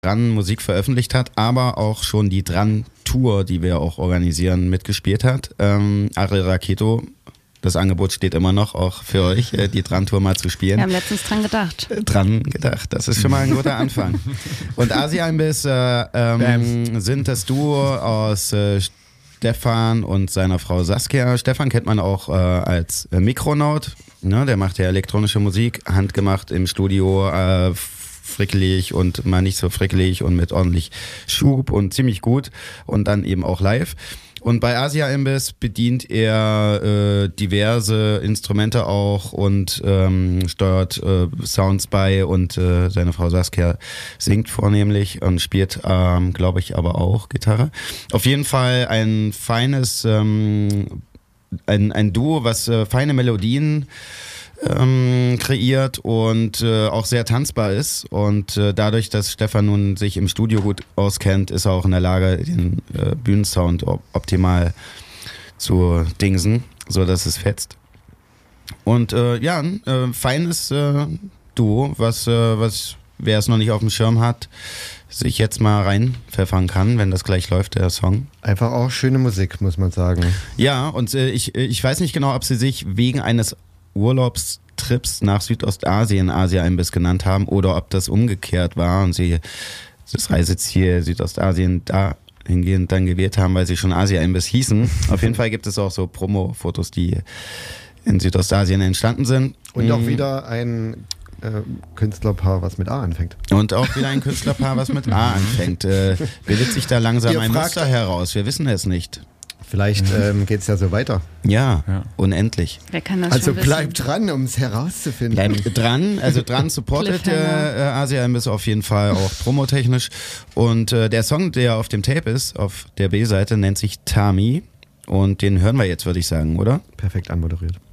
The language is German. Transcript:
Dran Musik veröffentlicht hat, aber auch schon die Dran Tour, die wir auch organisieren, mitgespielt hat. Ariel Raketo, das Angebot steht immer noch, auch für euch, die Dran Tour mal zu spielen. Wir haben letztens dran gedacht. Das ist schon mal ein guter Anfang. Und Asia-Imbiss sind das Duo aus Stefan und seiner Frau Saskia. Stefan kennt man auch als Mikronaut, ne? Der macht ja elektronische Musik, handgemacht im Studio, frickelig und mal nicht so frickelig und mit ordentlich Schub und ziemlich gut und dann eben auch live. Und bei Asia-Imbiss bedient er diverse Instrumente auch und steuert Sounds bei und seine Frau Saskia singt vornehmlich und spielt, glaube ich, aber auch Gitarre. Auf jeden Fall ein feines, ein Duo, was feine Melodien kreiert und auch sehr tanzbar ist und dadurch, dass Stefan nun sich im Studio gut auskennt, ist er auch in der Lage, den Bühnensound optimal zu dingsen, so dass es fetzt. Und ein feines Duo, was wer es noch nicht auf dem Schirm hat, sich jetzt mal reinpfeffern kann, wenn das gleich läuft, der Song. Einfach auch schöne Musik, muss man sagen. Ja, und ich weiß nicht genau, ob sie sich wegen eines Urlaubstrips nach Südostasien Asia-Imbiss genannt haben oder ob das umgekehrt war und sie das Reiseziel Südostasien dahingehend dann gewählt haben, weil sie schon Asia-Imbiss hießen. Auf jeden Fall gibt es auch so Promo-Fotos, die in Südostasien entstanden sind. Und auch wieder ein Künstlerpaar, was mit A anfängt. Und auch wieder ein Künstlerpaar, was mit A anfängt. Bildet sich da langsam ein Muster heraus? Wir wissen es nicht. Vielleicht geht es ja so weiter. Ja, unendlich. Wer kann das Also schon bleibt dran, um es herauszufinden. Bleibt dran, also dran supportet Asia-Imbiss auf jeden Fall auch promotechnisch. Und der Song, der auf dem Tape ist, auf der B-Seite, nennt sich Tami. Und den hören wir jetzt, würde ich sagen, oder? Perfekt anmoderiert.